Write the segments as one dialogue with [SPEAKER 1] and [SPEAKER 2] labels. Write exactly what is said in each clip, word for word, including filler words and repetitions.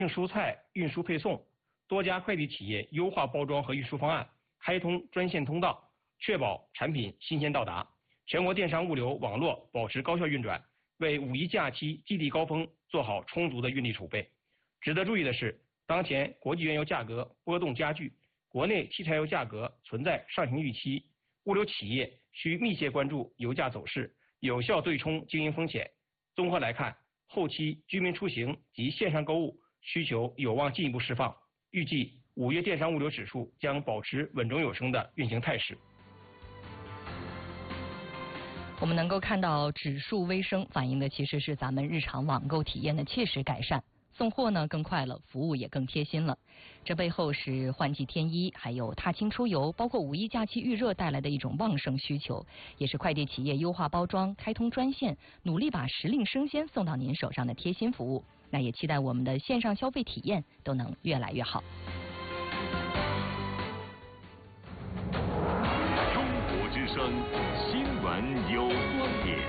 [SPEAKER 1] 蔬菜运输配送，多家快递企业优化包装和运输方案，开通专线通道，确保产品新鲜到达。全国电商物流网络保持高效运转，为五一假期基地高峰做好充足的运力储备。值得注意的是，当前国际原油价格波动加剧，国内汽柴油价格存在上行预期，物流企业需密切关注油价走势，有效对冲经营风险。综合来看，后期居民出行及线上购物需求有望进一步释放，预计五月电商物流指数将保持稳中有升的运行态势。
[SPEAKER 2] 我们能够看到指数微升，反映的其实是咱们日常网购体验的切实改善，送货呢更快了，服务也更贴心了。这背后是换季添衣，还有踏青出游，包括五一假期预热带来的一种旺盛需求，也是快递企业优化包装、开通专线，努力把时令生鲜送到您手上的贴心服务。那也期待我们的线上消费体验都能越来越好。
[SPEAKER 3] 中国之声，新闻有观点。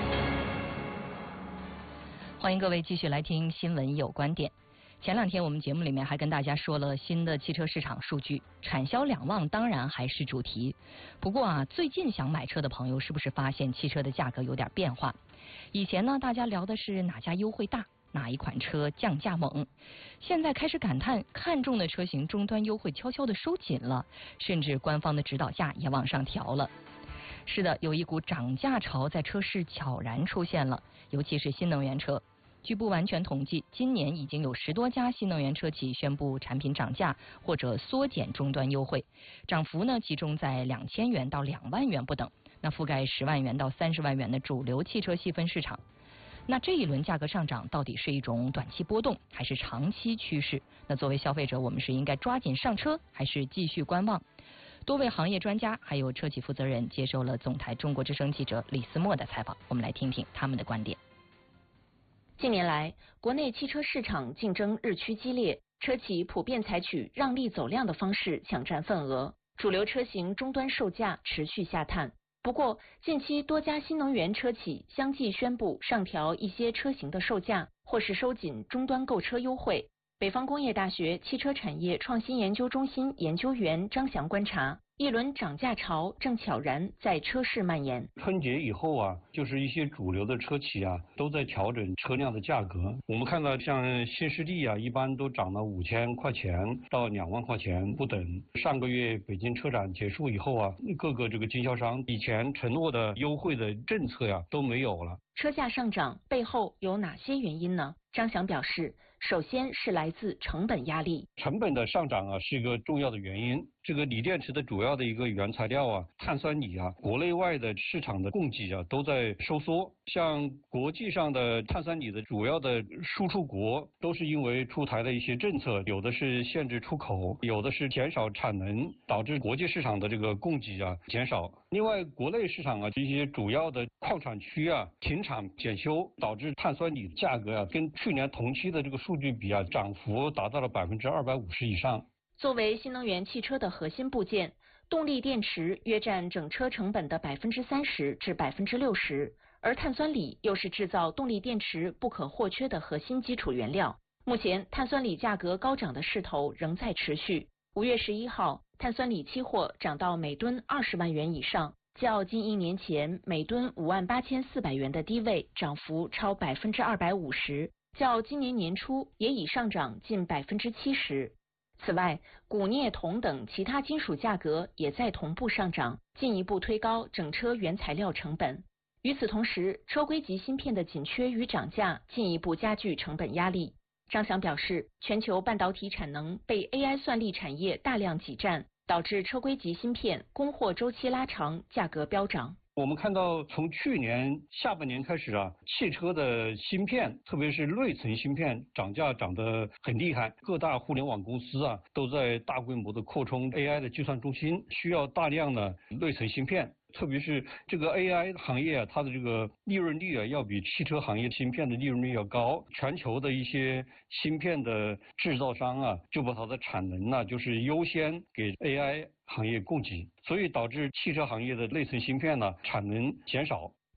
[SPEAKER 2] 欢迎各位继续来听新闻有观点。前两天我们节目里面还跟大家说了新的汽车市场数据，产销两旺当然还是主题。不过啊，最近想买车的朋友是不是发现汽车的价格有点变化？以前呢，大家聊的是哪家优惠大，哪一款车降价猛，现在开始感叹看中的车型终端优惠悄悄的收紧了，甚至官方的指导价也往上调了。是的，有一股涨价潮在车市悄然出现了，尤其是新能源车。据不完全统计，今年已经有十多家新能源车企宣布产品涨价或者缩减终端优惠，涨幅呢集中在两千元到两万元不等，那覆盖十万元到三十万元的主流汽车细分市场。那这一轮价格上涨到底是一种短期波动还是长期趋势？那作为消费者，我们是应该抓紧上车还是继续观望？多位行业专家还有车企负责人接受了总台中国之声记者李思墨的采访，我们来听听他们的观点。
[SPEAKER 4] 近年来，国内汽车市场竞争日趋激烈，车企普遍采取让利走量的方式抢占份额，主流车型终端售价持续下探。不过，近期多家新能源车企相继宣布上调一些车型的售价，或是收紧终端购车优惠。北方工业大学汽车产业创新研究中心研究员张翔观察，一轮涨价潮正悄然在车市蔓延。
[SPEAKER 5] 春节以后啊，就是一些主流的车企啊，都在调整车辆的价格。我们看到像新势力啊，一般都涨了五千块钱到两万块钱不等。上个月北京车展结束以后啊，各个这个经销商以前承诺的优惠的政策呀、啊、都没有了。
[SPEAKER 4] 车价上涨背后有哪些原因呢？张翔表示，首先是来自成本压力。
[SPEAKER 5] 成本的上涨啊，是一个重要的原因。这个锂电池的主要的一个原材料啊，碳酸锂啊，国内外的市场的供给啊都在收缩。像国际上的碳酸锂的主要的输出国，都是因为出台了一些政策，有的是限制出口，有的是减少产能，导致国际市场的这个供给啊减少。另外，国内市场啊，这些主要的矿产区啊停产检修，导致碳酸锂价格啊跟去年同期的这个数据比啊，涨幅达到了百分之二百五十以上。
[SPEAKER 4] 作为新能源汽车的核心部件，动力电池约占整车成本的百分之三十至百分之六十，而碳酸锂又是制造动力电池不可或缺的核心基础原料。目前，碳酸锂价格高涨的势头仍在持续。五月十一号，碳酸锂期货涨到每吨二十万元以上，较近一年前每吨五万八千四百元的低位涨幅超百分之二百五十，较今年年初也已上涨近百分之七十。此外，钴、镍、铜等其他金属价格也在同步上涨，进一步推高整车原材料成本。与此同时，车规级芯片的紧缺与涨价进一步加剧成本压力。张翔表示，全球半导体产能被 A I 算力产业大量挤占，导致车规级芯片供货周期拉长，价格飙涨。
[SPEAKER 5] 我们看到从去年下半年开始啊，汽车的芯片，特别是内存芯片涨价涨得很厉害，各大互联网公司啊都在大规模的扩充 A I 的计算中心，需要大量的内存芯片。特别是这个 A I 行业啊，它的这个利润率啊，要比汽车行业芯片的利润率要高。全球的一些芯片的制造商啊，就把它的产能呢、啊，就是优先给 A I 行业供给，所以导致汽车行业的内存芯片呢产能减少。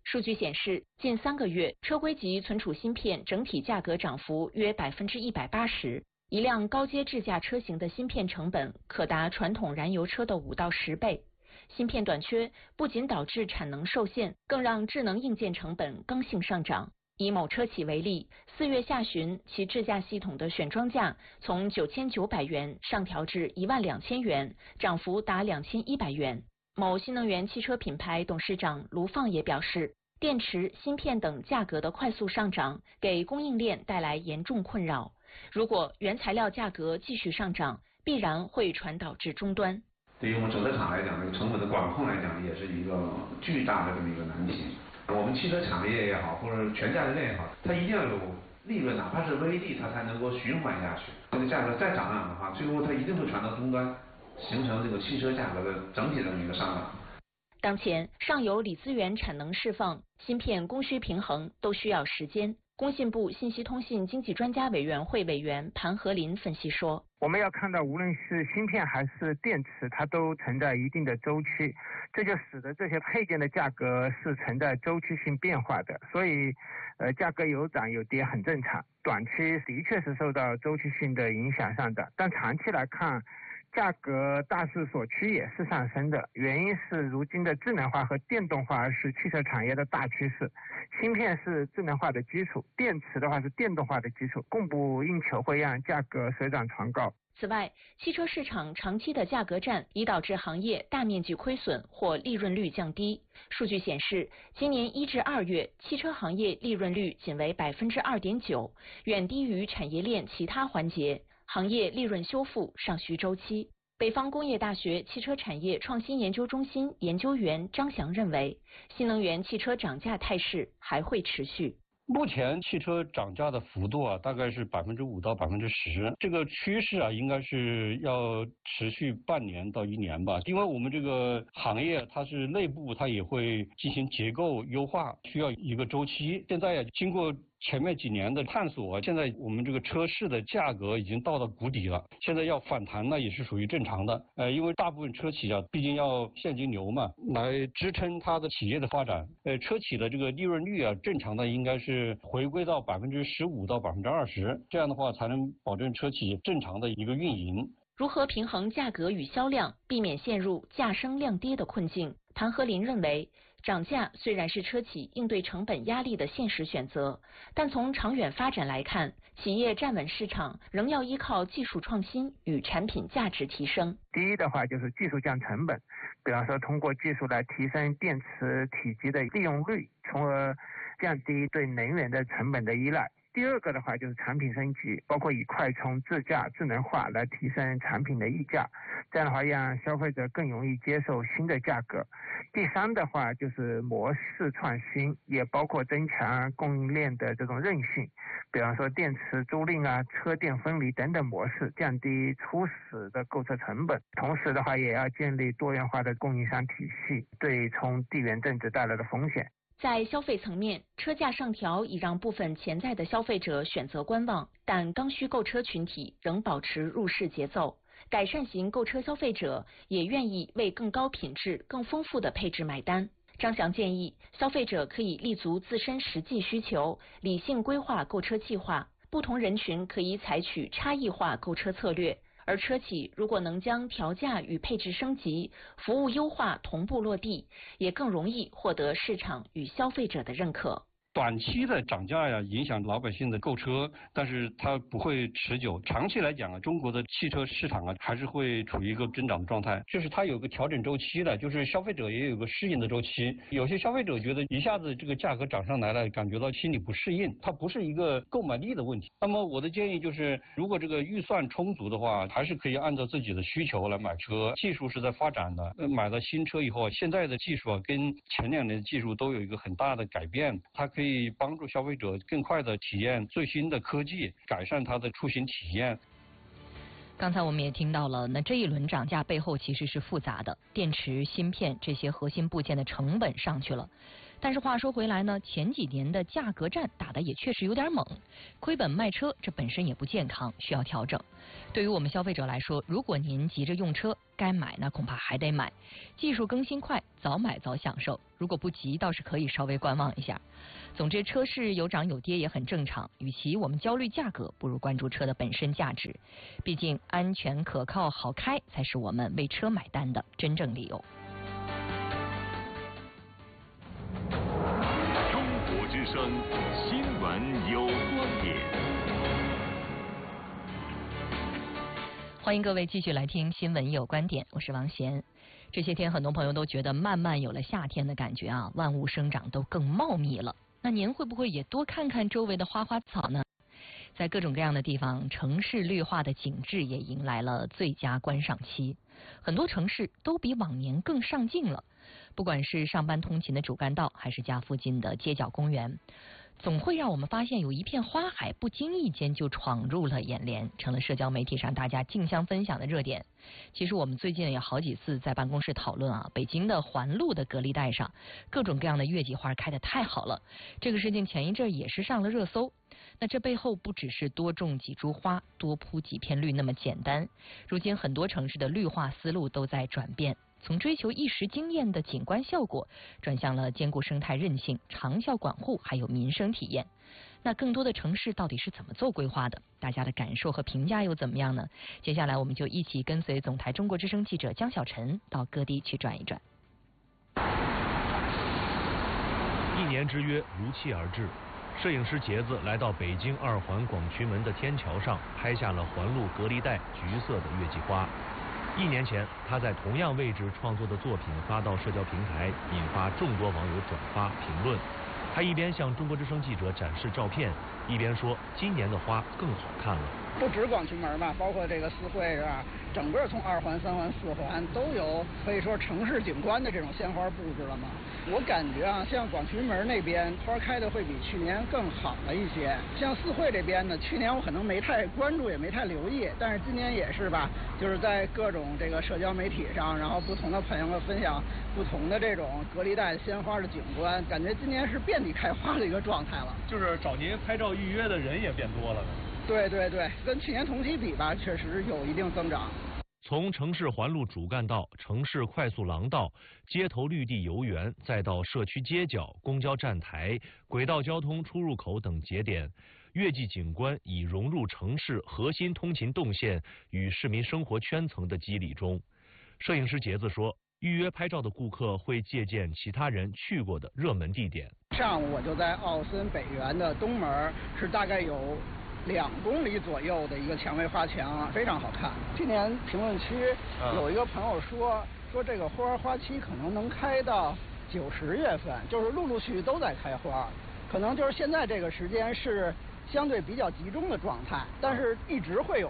[SPEAKER 4] 数据显示，近三个月车规级存储芯片整体价格涨幅约百分之一百八十。一辆高阶智驾车型的芯片成本可达传统燃油车的五到十倍。芯片短缺不仅导致产能受限，更让智能硬件成本刚性上涨。以某车企为例，四月下旬其智驾系统的选装价从九千九百元上调至一万两千元，涨幅达两千一百元。某新能源汽车品牌董事长卢放也表示，电池、芯片等价格的快速上涨，给供应链带来严重困扰。如果原材料价格继续上涨，必然会传导至终端。
[SPEAKER 6] 对于我们整车厂来讲，这个成本的管控来讲，也是一个巨大的这么一个难题。我们汽车产业也好，或者全价值链也好，它一定要有利润，哪怕是微利，它才能够循环下去。这个价格再涨涨的话，最后它一定会传到终端，形成这个汽车价格的整体的一个上涨。
[SPEAKER 4] 当前，上游锂资源产能释放、芯片供需平衡都需要时间。工信部信息通信经济专家委员会委员盘和林分析说，
[SPEAKER 7] 我们要看到无论是芯片还是电池，它都存在一定的周期，这就使得这些配件的价格是存在周期性变化的，所以呃价格有涨有跌很正常。短期的确是受到周期性的影响上涨，但长期来看，价格大势所趋也是上升的，原因是如今的智能化和电动化是汽车产业的大趋势，芯片是智能化的基础，电池的话是电动化的基础，供不应求会让价格水涨船高。
[SPEAKER 4] 此外，汽车市场长期的价格战已导致行业大面积亏损或利润率降低。数据显示，今年一至二月，汽车行业利润率仅为百分之二点九，远低于产业链其他环节。行业利润修复尚需周期。北方工业大学汽车产业创新研究中心研究员张翔认为，新能源汽车涨价态势还会持续。
[SPEAKER 5] 目前汽车涨价的幅度啊，大概是百分之五到百分之十，这个趋势啊，应该是要持续半年到一年吧。因为我们这个行业它是内部它也会进行结构优化，需要一个周期。现在呀，经过前面几年的探索，现在我们这个车市的价格已经到了谷底了，现在要反弹呢也是属于正常的。呃，因为大部分车企啊，毕竟要现金流嘛，来支撑它的企业的发展。呃，车企的这个利润率啊，正常的应该是回归到百分之十五到百分之二十，这样的话才能保证车企正常的一个运营。
[SPEAKER 4] 如何平衡价格与销量，避免陷入价升量跌的困境？谭和林认为，涨价虽然是车企应对成本压力的现实选择，但从长远发展来看，企业站稳市场仍要依靠技术创新与产品价值提升。
[SPEAKER 7] 第一的话就是技术降成本，比方说通过技术来提升电池体积的利用率，从而降低对能源的成本的依赖。第二个的话就是产品升级，包括以快充、自驾、智能化来提升产品的溢价，这样的话让消费者更容易接受新的价格。第三的话就是模式创新，也包括增强供应链的这种韧性，比方说电池租赁啊、车电分离等等模式，降低初始的购车成本。同时的话也要建立多元化的供应商体系，对冲地缘政治带来的风险。
[SPEAKER 4] 在消费层面，车价上调已让部分潜在的消费者选择观望，但刚需购车群体仍保持入市节奏。改善型购车消费者也愿意为更高品质、更丰富的配置买单。张翔建议，消费者可以立足自身实际需求，理性规划购车计划。不同人群可以采取差异化购车策略。而车企如果能将调价与配置升级、服务优化同步落地，也更容易获得市场与消费者的认可。
[SPEAKER 5] 短期的涨价呀，影响老百姓的购车，但是它不会持久。长期来讲啊，中国的汽车市场啊，还是会处于一个增长的状态。就是它有个调整周期的，就是消费者也有个适应的周期。有些消费者觉得一下子这个价格涨上来了，感觉到心里不适应，它不是一个购买力的问题。那么我的建议就是，如果这个预算充足的话，还是可以按照自己的需求来买车。技术是在发展的，买了新车以后，现在的技术啊，跟前两年的技术都有一个很大的改变，它可以可以帮助消费者更快地体验最新的科技，改善它的出行体验。
[SPEAKER 2] 刚才我们也听到了，那这一轮涨价背后其实是复杂的，电池、芯片这些核心部件的成本上去了。 但是话说回来呢，前几年的价格战打得也确实有点猛，亏本卖车这本身也不健康，需要调整。对于我们消费者来说，如果您急着用车，该买那恐怕还得买。技术更新快，早买早享受。如果不急，倒是可以稍微观望一下。总之，车市有涨有跌也很正常。与其我们焦虑价格，不如关注车的本身价值。毕竟安全、可靠、好开才是我们为车买单的真正理由。
[SPEAKER 3] 中国之声新闻有观点。
[SPEAKER 2] 欢迎各位继续来听新闻有观点，我是王贤。这些天很多朋友都觉得慢慢有了夏天的感觉啊，万物生长都更茂密了。那您会不会也多看看周围的花花草呢？在各种各样的地方，城市绿化的景致也迎来了最佳观赏期。很多城市都比往年更上镜了，不管是上班通勤的主干道，还是家附近的街角公园，总会让我们发现有一片花海不经意间就闯入了眼帘，成了社交媒体上大家竞相分享的热点。其实我们最近有好几次在办公室讨论啊，北京的环路的隔离带上各种各样的月季花开得太好了，这个事情前一阵也是上了热搜。那这背后不只是多种几株花，多铺几片绿那么简单。如今很多城市的绿化思路都在转变，从追求一时惊艳的景观效果，转向了兼顾生态韧性、长效管护还有民生体验。那更多的城市到底是怎么做规划的？大家的感受和评价又怎么样呢？接下来我们就一起跟随总台中国之声记者江小晨到各地去转一转。
[SPEAKER 8] 一年之约如期而至，摄影师杰子来到北京二环广渠门的天桥上，拍下了环路隔离带橘色的月季花。一年前，他在同样位置创作的作品发到社交平台，引发众多网友转发评论。他一边向中国之声记者展示照片，一边说今年的花更好看了。
[SPEAKER 9] 不止广渠门吧，包括这个四惠是吧？整个从二环、三环、四环都有可以说城市景观的这种鲜花布置了嘛。我感觉啊，像广渠门那边花开的会比去年更好了一些。像四惠这边呢，去年我可能没太关注，也没太留意，但是今年也是吧，就是在各种这个社交媒体上，然后不同的朋友们分享不同的这种隔离带鲜花的景观，感觉今年是遍地开花的一个状态了。
[SPEAKER 8] 就是找您拍照预约的人也变多了呢。
[SPEAKER 9] 对对对，跟去年同期比吧，确实有一定增长。
[SPEAKER 8] 从城市环路主干道、城市快速廊道、街头绿地游园，再到社区街角、公交站台、轨道交通出入口等节点，月季景观已融入城市核心通勤动线与市民生活圈层的肌理中。摄影师杰子说，预约拍照的顾客会借鉴其他人去过的热门地点。
[SPEAKER 9] 上午我就在奥森北园的东门，是大概有两公里左右的一个蔷薇花墙，非常好看。今年评论区有一个朋友说，说这个花花期可能能开到九十月份，就是陆陆续续都在开花，可能就是现在这个时间是相对比较集中的状态，但是一直会有